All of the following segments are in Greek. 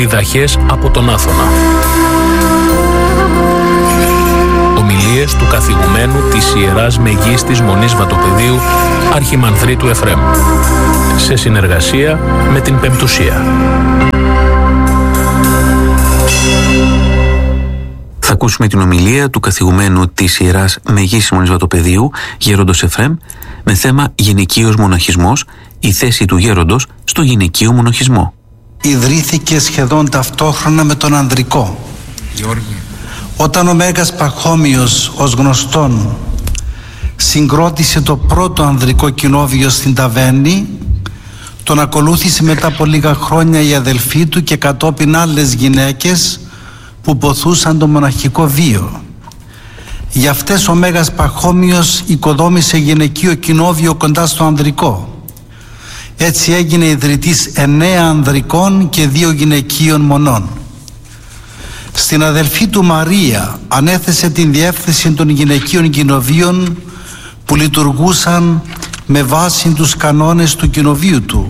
διδαχές από τον Άθωνα. Ομιλίες του καθηγουμένου της Ιεράς Μεγίστης Μονής Βατοπεδίου Αρχιμανδρίτου Εφραίμ, σε συνεργασία με την Πεμπτουσία. Θα ακούσουμε την ομιλία του καθηγουμένου της Ιεράς Μεγίστης Μονής Βατοπεδίου, Γέροντος Εφραίμ, με θέμα γυναικείος μοναχισμός, η θέση του γέροντος στο γυναικείο μοναχισμό. Ιδρύθηκε σχεδόν ταυτόχρονα με τον ανδρικό. Γιώργη. Όταν ο Μέγας Παχώμιος, ως γνωστόν, συγκρότησε το πρώτο ανδρικό κοινόβιο στην Ταβέρνη, τον ακολούθησε μετά από λίγα χρόνια η αδελφή του και κατόπιν άλλες γυναίκες που ποθούσαν το μοναχικό βίο. Για αυτές ο Μέγας Παχώμιος οικοδόμησε γυναικείο κοινόβιο κοντά στο ανδρικό. Έτσι έγινε ιδρυτής 9 ανδρικών και 2 γυναικείων μονών. Στην αδελφή του Μαρία ανέθεσε την διεύθυνση των γυναικείων κοινοβίων που λειτουργούσαν με βάση τους κανόνες του κοινοβίου του.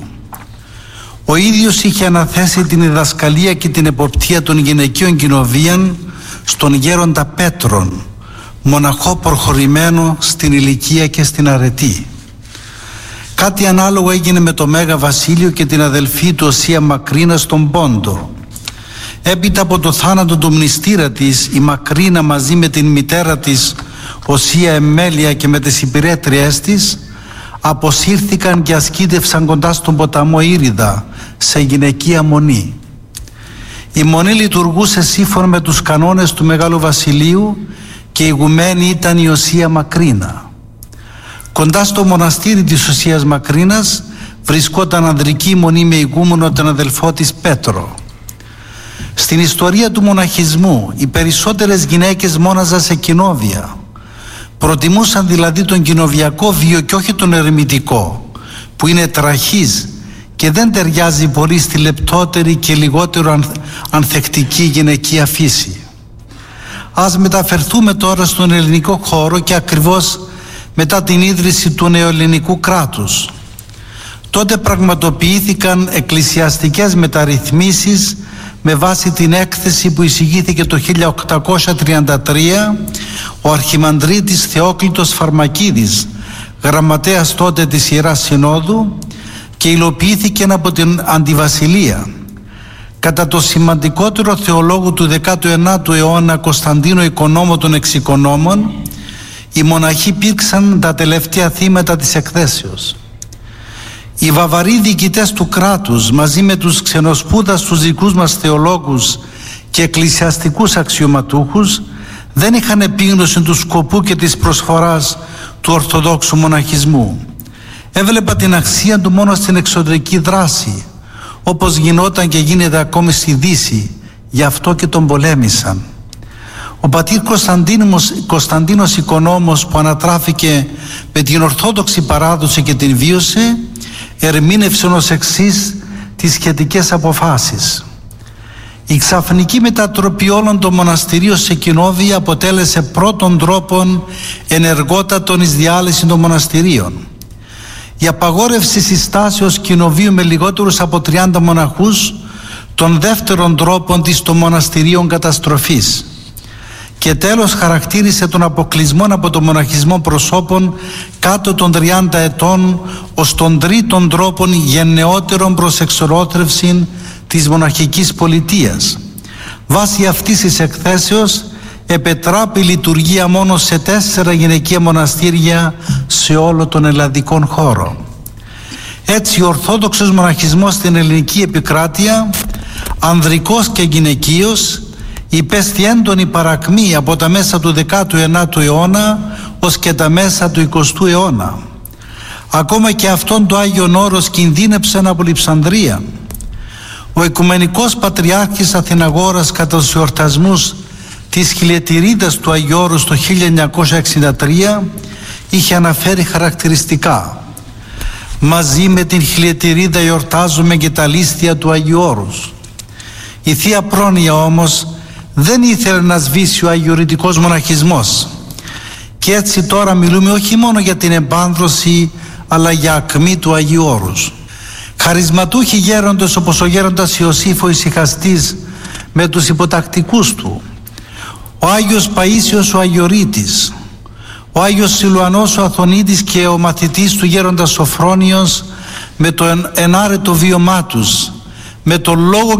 Ο ίδιος είχε αναθέσει την διδασκαλία και την εποπτεία των γυναικείων κοινοβίων στον γέροντα Πέτρον, μοναχό προχωρημένο στην ηλικία και στην αρετή. Κάτι ανάλογο έγινε με το Μέγα Βασίλειο και την αδελφή του Οσία Μακρίνα στον Πόντο. Έπειτα από το θάνατο του μνηστήρα της, η Μακρίνα μαζί με την μητέρα της Οσία Εμέλεια και με τις υπηρέτριές της αποσύρθηκαν και ασκήτευσαν κοντά στον ποταμό Ήριδα σε γυναικεία μονή. Η μονή λειτουργούσε σύμφωνα με τους κανόνες του Μεγάλου Βασιλείου και η ηγουμένη ήταν η Οσία Μακρίνα. Κοντά στο μοναστήρι της Οσίας Μακρίνας βρισκόταν ανδρική μονή με ηγούμενο τον αδελφό της Πέτρο. Στην ιστορία του μοναχισμού οι περισσότερες γυναίκες μόναζαν σε κοινόβια. Προτιμούσαν δηλαδή τον κοινοβιακό βίο και όχι τον ερημητικό, που είναι τραχής και δεν ταιριάζει πολύ στη λεπτότερη και λιγότερο ανθεκτική γυναικεία φύση. Ας μεταφερθούμε τώρα στον ελληνικό χώρο και ακριβώς μετά την ίδρυση του νεοελληνικού κράτους. Τότε πραγματοποιήθηκαν εκκλησιαστικές μεταρρυθμίσεις με βάση την έκθεση που εισηγήθηκε το 1833 ο Αρχιμανδρίτης Θεόκλητος Φαρμακίδης, γραμματέας τότε της Ιεράς Συνόδου, και υλοποιήθηκε από την Αντιβασιλεία. Κατά το σημαντικότερο θεολόγο του 19ου αιώνα Κωνσταντίνο Οικονόμο των Εξοικονόμων, οι μοναχοί υπήρξαν τα τελευταία θύματα της εκθέσεως. Οι βαβαροί διοικητές του κράτους μαζί με τους ξενοσπούδαστους δικούς μας θεολόγους και εκκλησιαστικούς αξιωματούχους δεν είχαν επίγνωση του σκοπού και της προσφοράς του Ορθοδόξου μοναχισμού. Έβλεπα την αξία του μόνο στην εξωτερική δράση, όπως γινόταν και γίνεται ακόμη στη Δύση, γι' αυτό και τον πολέμησαν. Ο πατήρ Κωνσταντίνος Οικονόμος, που ανατράφηκε με την Ορθόδοξη παράδοση και την βίωσε, ερμήνευσε ως εξής τις σχετικές αποφάσεις. Η ξαφνική μετατροπή όλων των μοναστηρίων σε κοινόβια αποτέλεσε πρώτον τρόπον ενεργότατον εις διάλυση των μοναστηρίων. Η απαγόρευση συστάσεως κοινοβίου με λιγότερους από 30 μοναχούς των δεύτερων τρόπων της των μοναστηρίων καταστροφής. Και τέλος χαρακτήρισε τον αποκλεισμό από τον μοναχισμό προσώπων κάτω των 30 ετών ως τον τρίτον τρόπον γενναιότερων προς εξορόθρευση της μοναχικής πολιτείας. Βάσει αυτής της εκθέσεως επετράπη λειτουργία μόνο σε 4 γυναικεία μοναστήρια σε όλο τον ελλαδικό χώρο. Έτσι ο Ορθόδοξος μοναχισμός στην ελληνική επικράτεια, ανδρικός και γυναικείος, υπέστη έντονη παρακμή από τα μέσα του 19ου αιώνα ως και τα μέσα του 20ου αιώνα. Ακόμα και αυτόν το Άγιον Όρος κινδύνεψαν από Λειψανδρία. Ο Οικουμενικός Πατριάρχης Αθηναγόρας κατά τους εορτασμούς της χιλιετηρίδας του Αγίου Όρους το 1963 είχε αναφέρει χαρακτηριστικά: «Μαζί με την χιλιετηρίδα εορτάζουμε και τα λίστια του Αγίου Όρους». Η Θεία Πρόνοια όμως δεν ήθελε να σβήσει ο αγιορητικός μοναχισμός. Και έτσι τώρα μιλούμε όχι μόνο για την εμπάνδρωση, αλλά για ακμή του Αγίου Όρους. Χαρισματούχοι γέροντες όπως ο γέροντας Ιωσήφ ο Ησυχαστής με τους υποτακτικούς του, ο Άγιος Παΐσιος ο Αγιορείτης, ο Άγιος Σιλουανός ο Αθωνίτης και ο μαθητής του γέροντας Σοφρόνιος με το ενάρετο βίωμά τους, με τον λόγο